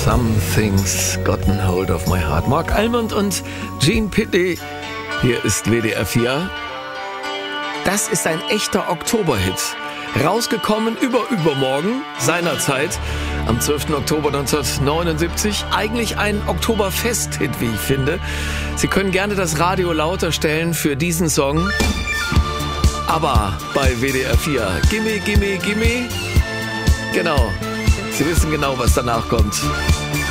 Something's gotten hold of my heart. Mark Almond und Gene Pitney. Hier ist WDR 4. Das ist ein echter Oktoberhit. Rausgekommen übermorgen, seinerzeit, am 12. Oktober 1979. Eigentlich ein Oktoberfest-Hit, wie ich finde. Sie können gerne das Radio lauter stellen für diesen Song. Aber bei WDR 4. Gimme, gimme, gimme. Genau. Sie wissen genau, was danach kommt.